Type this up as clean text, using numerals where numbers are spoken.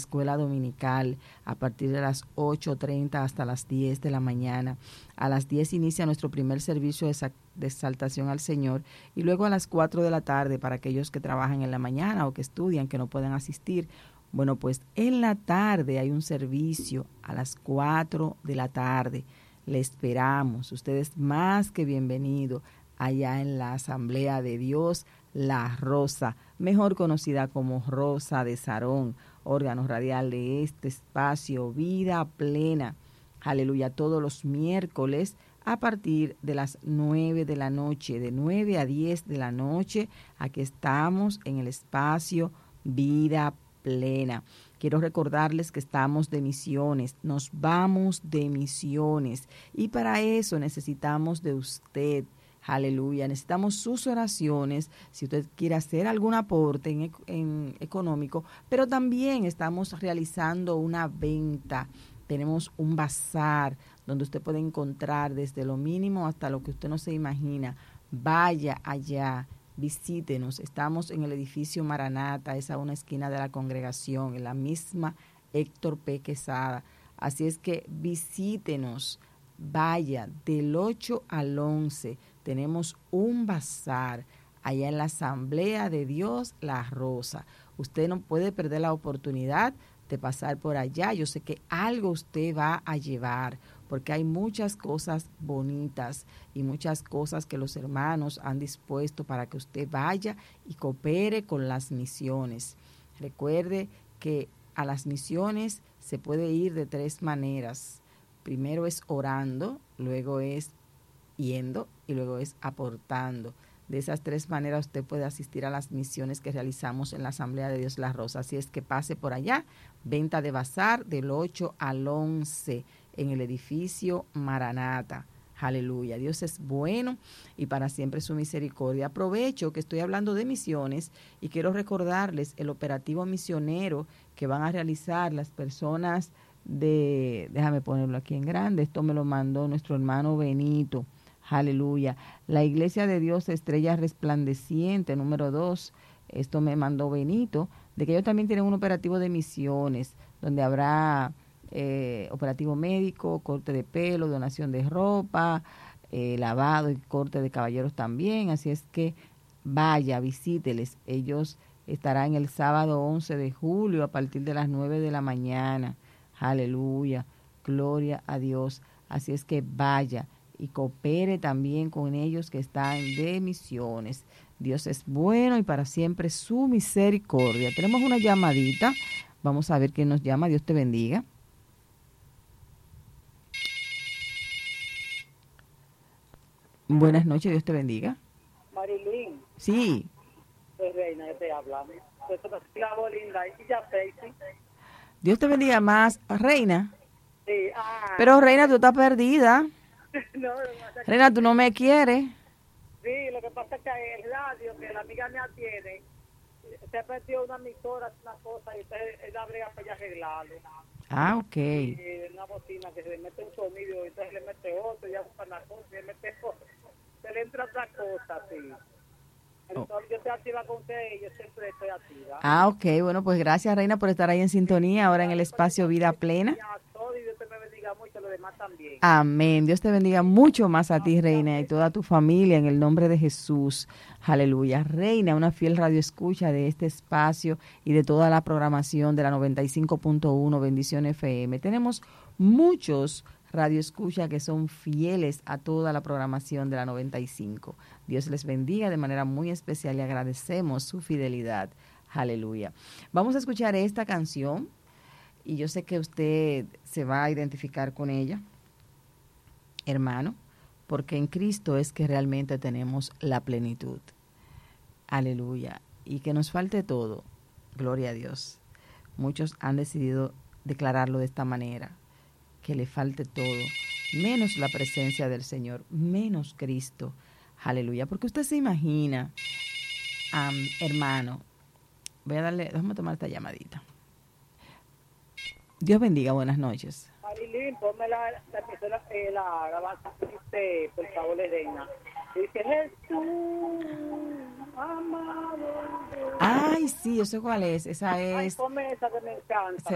escuela dominical a partir de las 8:30 hasta las 10 de la mañana. A las 10 inicia nuestro primer servicio de exaltación al Señor y luego a las 4 de la tarde para aquellos que trabajan en la mañana o que estudian, que no puedan asistir. Bueno, pues en la tarde hay un servicio a las 4 de la tarde. Le esperamos. Usted es más que bienvenido allá en la Asamblea de Dios La Rosa, mejor conocida como Rosa de Sarón, órgano radial de este espacio Vida Plena. Aleluya, todos los miércoles a partir de las 9 de la noche, de 9 a 10 de la noche. Aquí estamos en el espacio Vida Plena. Quiero recordarles que estamos de misiones, nos vamos de misiones y para eso necesitamos de usted. Aleluya, necesitamos sus oraciones, si usted quiere hacer algún aporte en económico, pero también estamos realizando una venta. Tenemos un bazar donde usted puede encontrar desde lo mínimo hasta lo que usted no se imagina. Vaya allá, visítenos. Estamos en el edificio Maranata, es a una esquina de la congregación, en la misma Héctor P. Quesada. Así es que visítenos, vaya del 8 al 11. Tenemos un bazar allá en la Asamblea de Dios La Rosa. Usted no puede perder la oportunidad de pasar por allá. Yo sé que algo usted va a llevar, porque hay muchas cosas bonitas y muchas cosas que los hermanos han dispuesto para que usted vaya y coopere con las misiones. Recuerde que a las misiones se puede ir de 3 maneras. Primero es orando, luego es yendo y luego es aportando. De esas 3 maneras usted puede asistir a las misiones que realizamos en la Asamblea de Dios La Rosa. Así es que pase por allá. Venta de bazar del 8 al 11 en el edificio Maranata. Aleluya. Dios es bueno y para siempre su misericordia. Aprovecho que estoy hablando de misiones y quiero recordarles el operativo misionero que van a realizar las personas déjame ponerlo aquí en grande, esto me lo mandó nuestro hermano Benito. Aleluya. La Iglesia de Dios Estrella Resplandeciente, número 2, esto me mandó Benito, de que ellos también tienen un operativo de misiones, donde habrá operativo médico, corte de pelo, donación de ropa, lavado y corte de caballeros también. Así es que vaya, visíteles. Ellos estarán el sábado 11 de julio a partir de las 9 de la mañana. Aleluya. Gloria a Dios. Así es que vaya y coopere también con ellos que están de misiones. Dios es bueno y para siempre su misericordia. Tenemos una llamadita. Vamos a ver quién nos llama. Dios te bendiga. Buenas noches, Dios te bendiga. Marilyn. Sí. Pues Reina, yo te hablo. Clavo linda. Y ya Stacy. Dios te bendiga más, Reina. Sí. Pero Reina, tú estás perdida. No, Reina, tú no me quieres. Sí, lo que pasa es que el radio que la amiga mía tiene, se perdió una emisora, una cosa, y él la brega para arreglarlo. Ah, ok. Y una bocina que se le mete un sonido, y entonces le mete otro, ya busca una cosa, y le mete otro. Se le entra otra cosa, sí. Entonces yo estoy activa con usted y yo siempre estoy activa. Ah, ok. Bueno, pues gracias, Reina, por estar ahí en sintonía ahora en el espacio Vida Plena. Y Dios te me bendiga mucho, los demás también. Amén. Dios te bendiga mucho más a ti, Reina, y toda tu familia en el nombre de Jesús. Aleluya. Reina, una fiel radioescucha de este espacio y de toda la programación de la 95.1 Bendición FM. Tenemos muchos radioescucha que son fieles a toda la programación de la 95. Dios les bendiga de manera muy especial y agradecemos su fidelidad. Aleluya. Vamos a escuchar esta canción y yo sé que usted se va a identificar con ella, hermano, porque en Cristo es que realmente tenemos la plenitud. Aleluya. Y que nos falte todo. Gloria a Dios. Muchos han decidido declararlo de esta manera, que le falte todo, menos la presencia del Señor, menos Cristo. Aleluya. Porque usted se imagina, hermano, déjame tomar esta llamadita. Dios bendiga, buenas noches. Marilyn, ponme la alabanza que dice, por favor, Reina. Dice Jesús, amado. Ay, sí, yo sé cuál es. Esa es. Ay, ponme esa que me encanta.